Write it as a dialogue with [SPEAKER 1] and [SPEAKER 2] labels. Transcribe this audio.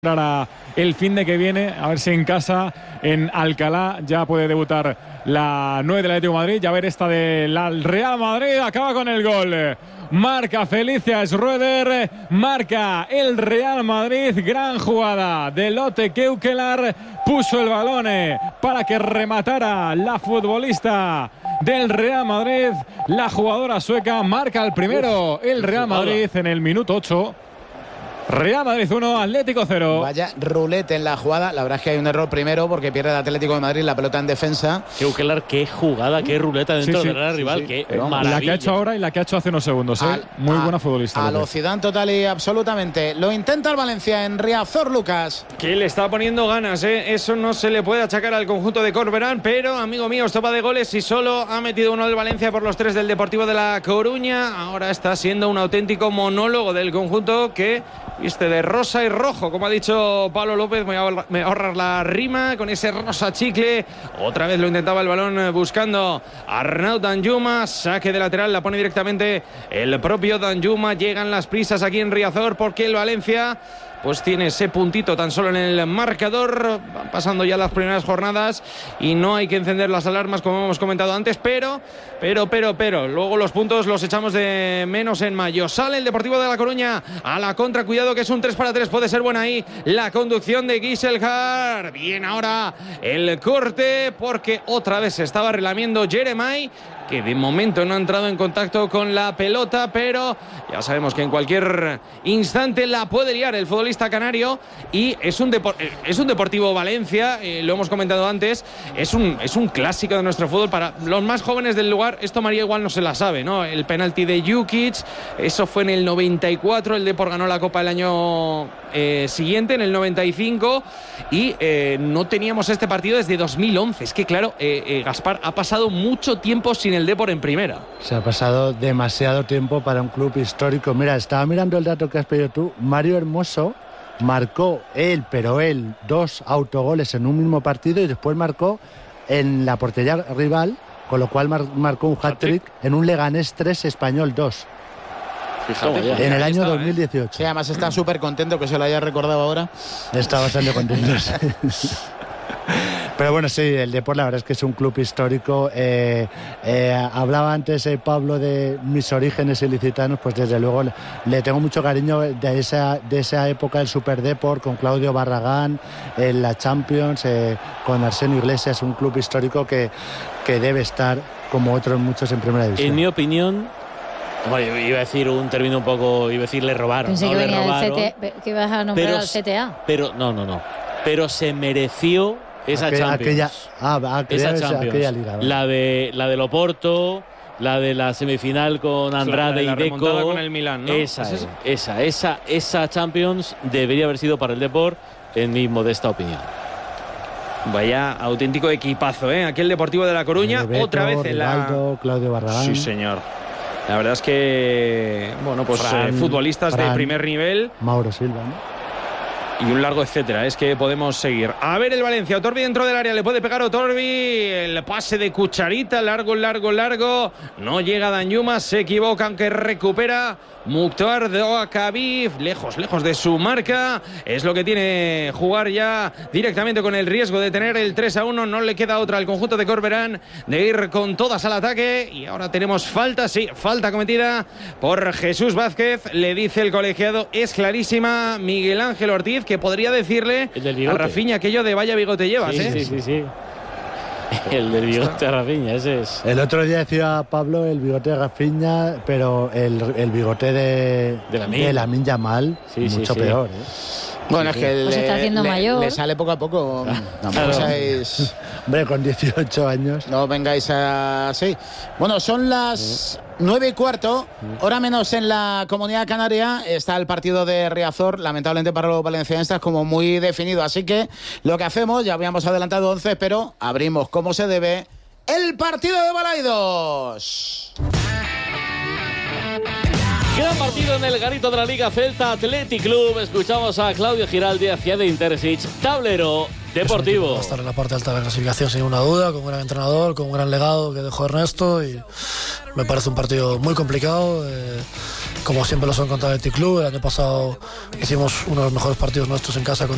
[SPEAKER 1] Para el fin de que viene, a ver si en casa, en Alcalá, ya puede debutar la 9 del Atlético de Madrid. Ya ver esta del Real Madrid, acaba con el gol. Marca Felicia Schroeder, marca el Real Madrid. Gran jugada de Lotte Keukelar, puso el balón para que rematara la futbolista del Real Madrid. La jugadora sueca marca el primero, el Real Madrid en el minuto 8. Real Madrid 1, Atlético 0.
[SPEAKER 2] Vaya rulete en la jugada. La verdad es que hay un error primero porque pierde el Atlético de Madrid la pelota en defensa.
[SPEAKER 3] Keukelar, qué jugada, qué ruleta dentro del área rival. Qué maravilla.
[SPEAKER 1] La que ha hecho ahora y la que ha hecho hace unos segundos. Muy buena futbolista.
[SPEAKER 2] A lo Zidane total y absolutamente. Lo intenta el Valencia en Riazor, Lucas.
[SPEAKER 4] Que le está poniendo ganas, Eso no se le puede achacar al conjunto de Corberán, pero, amigo mío, estopa de goles y solo ha metido uno del Valencia por los 3 del Deportivo de La Coruña. Ahora está siendo un auténtico monólogo del conjunto que viste de rosa y rojo, como ha dicho Pablo López. Me voy a ahorrar la rima con ese rosa chicle. Otra vez lo intentaba el balón buscando Arnaud Danjuma. Saque de lateral, la pone directamente el propio Danjuma. Llegan las prisas aquí en Riazor porque el Valencia pues tiene ese puntito tan solo en el marcador. Van pasando ya las primeras jornadas y no hay que encender las alarmas como hemos comentado antes, pero luego los puntos los echamos de menos en mayo. Sale el Deportivo de La Coruña a la contra, cuidado que es un 3-3, puede ser buena ahí la conducción de Giselhard. Bien ahora el corte porque otra vez se estaba relamiendo Jeremai, que de momento no ha entrado en contacto con la pelota, pero ya sabemos que en cualquier instante la puede liar el futbolista canario. Y es un Deportivo Valencia, lo hemos comentado antes, es un clásico de nuestro fútbol. Para los más jóvenes del lugar, esto María igual no se la sabe, ¿no? El penalti de Jukic, eso fue en el 94, el Depor ganó la Copa el año siguiente, en el 95, y no teníamos este partido desde 2011. Es que claro, Gaspar, ha pasado mucho tiempo sin el Depor en primera.
[SPEAKER 5] Se ha pasado demasiado tiempo para un club histórico. Mira, estaba mirando el dato que has pedido tú. Mario Hermoso marcó él 2 autogoles en un mismo partido y después marcó en la portería rival, con lo cual marcó un hat-trick en un Leganés 3, Español 2. Fíjate, en el año 2018.
[SPEAKER 2] Sí, además está súper contento que se lo haya recordado ahora.
[SPEAKER 5] Está bastante contento. Pero bueno, sí, el Depor la verdad es que es un club histórico. Hablaba antes Pablo de mis orígenes ilicitanos, pues desde luego le tengo mucho cariño de esa época del Super Depor, con Claudio Barragán en la Champions, con Arsenio Iglesias, un club histórico que debe estar como otros muchos en primera división.
[SPEAKER 3] En mi opinión, bueno, iba a decir un término un poco, iba a decir le robaron.
[SPEAKER 6] Pensé
[SPEAKER 3] no
[SPEAKER 6] que
[SPEAKER 3] le
[SPEAKER 6] venía
[SPEAKER 3] robaron.
[SPEAKER 6] que ibas a nombrar al CTA.
[SPEAKER 3] Pero no. Pero se mereció esa Champions.
[SPEAKER 5] Esa Champions. Liga,
[SPEAKER 3] la de Oporto, la de la semifinal con Andrade y Deco.
[SPEAKER 4] Con el Milán, ¿no?
[SPEAKER 3] Esa Champions debería haber sido para el Depor, en mi modesta opinión.
[SPEAKER 4] Vaya auténtico equipazo, Aquí el Deportivo de La Coruña,
[SPEAKER 5] Beto,
[SPEAKER 4] otra vez en
[SPEAKER 5] Rivaldo, Claudio Barragán.
[SPEAKER 4] Sí, señor. La verdad es que, bueno, pues futbolistas de primer nivel.
[SPEAKER 5] Mauro Silva, ¿no?
[SPEAKER 4] Y un largo etcétera, es que podemos seguir. A ver el Valencia, Otorbi dentro del área, le puede pegar Otorbi, el pase de Cucharita, largo, no llega Danjuma, se equivoca aunque recupera Mukhtar Douakabi, lejos de su marca. Es lo que tiene jugar ya directamente con el riesgo de tener el 3-1, no le queda otra al conjunto de Corberán de ir con todas al ataque. Y ahora tenemos falta cometida por Jesús Vázquez, le dice el colegiado, es clarísima. Miguel Ángel Ortiz, que podría decirle a Rafinha aquello de vaya bigote llevas,
[SPEAKER 3] Sí. El del bigote de Rafinha, ese es.
[SPEAKER 5] El otro día decía Pablo el bigote de Rafinha, pero el bigote de Lamine Yamal, mucho peor.
[SPEAKER 2] Bueno, es que
[SPEAKER 6] pues está haciendo mayor.
[SPEAKER 2] Le sale poco a poco.
[SPEAKER 5] Hombre, con 18 años.
[SPEAKER 2] No vengáis así. Bueno, son las 9:15, hora menos en la Comunidad Canaria. Está el partido de Riazor, lamentablemente para los valencianistas, como muy definido. Así que lo que hacemos, ya habíamos adelantado 11, pero abrimos como se debe el partido de Balaidos.
[SPEAKER 3] Gran partido en el garito de la Liga Celta Athletic Club. Escuchamos a Claudio Giraldi hacia de Intersic, tablero deportivo.
[SPEAKER 7] Va a estar en la parte alta de la clasificación sin ninguna duda, con un gran entrenador, con un gran legado que dejó Ernesto, y me parece un partido muy complicado, como siempre lo son contra el Athletic Club. El año pasado hicimos uno de los mejores partidos nuestros en casa con